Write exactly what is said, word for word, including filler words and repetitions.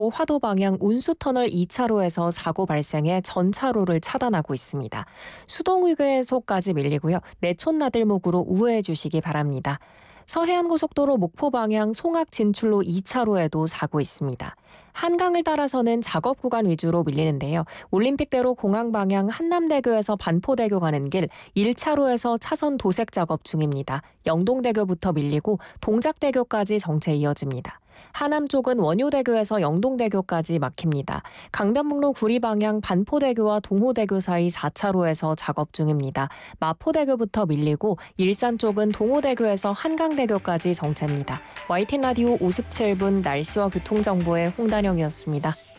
화도 방향 운수터널 이 차로에서 사고 발생해 전차로를 차단하고 있습니다. 수동휴게소까지 밀리고요. 내촌 나들목으로 우회해 주시기 바랍니다. 서해안고속도로 목포 방향 송악 진출로 이 차로에도 사고 있습니다. 한강을 따라서는 작업 구간 위주로 밀리는데요. 올림픽대로 공항 방향 한남대교에서 반포대교 가는 길 일 차로에서 차선 도색 작업 중입니다. 영동대교부터 밀리고 동작대교까지 정체 이어집니다. 하남 쪽은 원효대교에서 영동대교까지 막힙니다. 강변북로 구리 방향 반포대교와 동호대교 사이 사 차로에서 작업 중입니다. 마포대교부터 밀리고 일산 쪽은 동호대교에서 한강대교까지 정체입니다. 와이티엔 라디오 오십칠 분 날씨와 교통정보의 홍단영이었습니다.